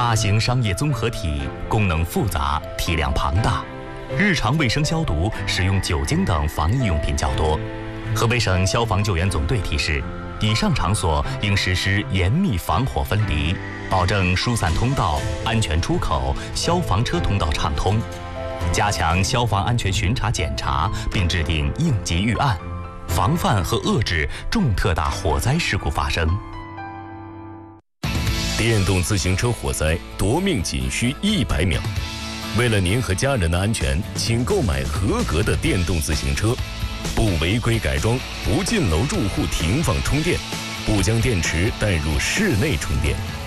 大型商业综合体，功能复杂，体量庞大，日常卫生消毒使用酒精等防疫用品较多。河北省消防救援总队提示，以上场所应实施严密防火分离，保证疏散通道、安全出口、消防车通道畅通，加强消防安全巡查检查，并制定应急预案，防范和遏制重特大火灾事故发生。 电动自行车火灾夺命仅需100秒。为了您和家人的安全，请购买合格的电动自行车，不违规改装，不进楼住户停放充电，不将电池带入室内充电。